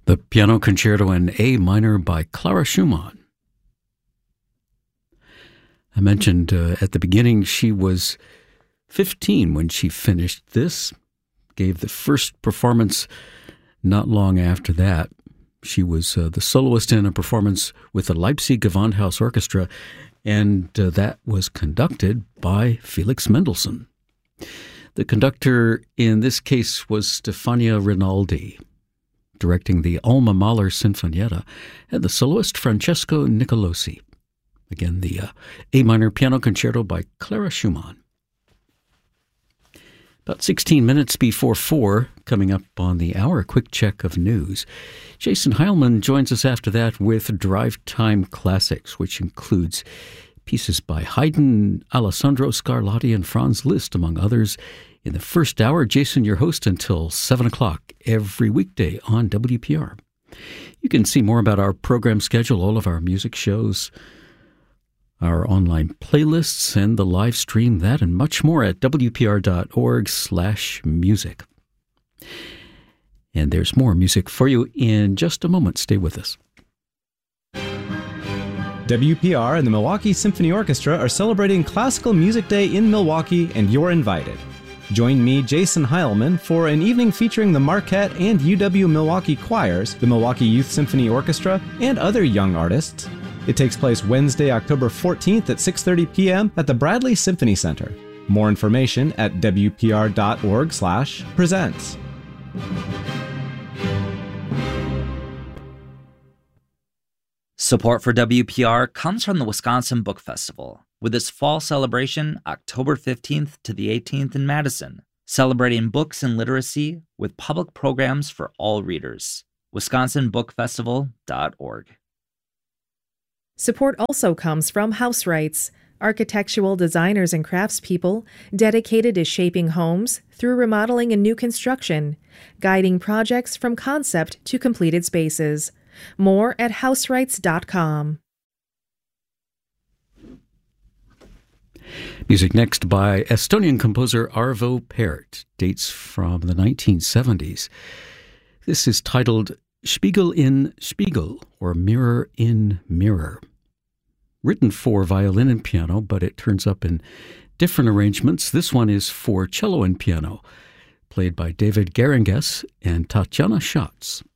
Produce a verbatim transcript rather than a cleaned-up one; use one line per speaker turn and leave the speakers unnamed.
The Piano Concerto in A minor by Clara Schumann. I mentioned uh, at the beginning she was fifteen when she finished this, gave the first performance not long after that. She was uh, the soloist in a performance with the Leipzig Gewandhaus Orchestra, and uh, that was conducted by Felix Mendelssohn. The conductor in this case was Stefania Rinaldi, directing the Alma Mahler Sinfonietta, and the soloist Francesco Nicolosi. Again, the uh, A minor piano concerto by Clara Schumann. About sixteen minutes before four, coming up on the hour, a quick check of news. Jason Heilman joins us after that with Drive Time Classics, which includes pieces by Haydn, Alessandro Scarlatti, and Franz Liszt, among others. In the first hour, Jason, your host, until seven o'clock every weekday on W P R. You can see more about our program schedule, all of our music shows, our online playlists, and the live stream, that and much more at W P R dot org slash music. And there's more music for you in just a moment. Stay with us.
W P R and the Milwaukee Symphony Orchestra are celebrating Classical Music Day in Milwaukee, and you're invited. Join me, Jason Heilman, for an evening featuring the Marquette and U W Milwaukee choirs, the Milwaukee Youth Symphony Orchestra, and other young artists. It takes place Wednesday, October fourteenth at six thirty p.m. at the Bradley Symphony Center. More information at W P R dot org slash presents.
Support for W P R comes from the Wisconsin Book Festival, with its fall celebration October fifteenth to the eighteenth in Madison, celebrating books and literacy with public programs for all readers. wisconsin book festival dot org.
Support also comes from House Rights, architectural designers and craftspeople dedicated to shaping homes through remodeling and new construction, guiding projects from concept to completed spaces. More at house rights dot com.
Music next by Estonian composer Arvo Pärt, dates from the nineteen seventies. This is titled Spiegel in Spiegel, or Mirror in Mirror. Written for violin and piano, but it turns up in different arrangements. This one is for cello and piano, played by David Geringes and Tatjana Schatz.